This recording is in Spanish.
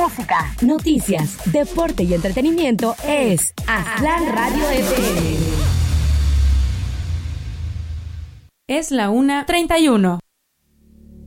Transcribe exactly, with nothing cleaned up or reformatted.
música, noticias, deporte y entretenimiento es Aztlán Radio F M. Es la una treinta y uno.